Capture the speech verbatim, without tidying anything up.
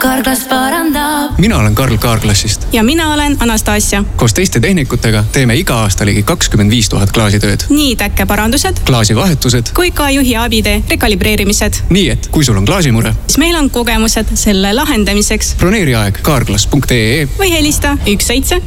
Carglass parandab. Mina olen Karl Carglassist. Ja mina olen Anastasia. Koos teiste tehnikutega teeme iga aasta ligi kakskümmend viis tuhat klaasitööd. Nii täkkeparandused, klaasivahetused kui ka juhi abide rekalibreerimised. Nii et kui sul on klaasimure, siis meil on kogemused selle lahendamiseks. broneeri aeg carglass punkt ee või helista üks seitse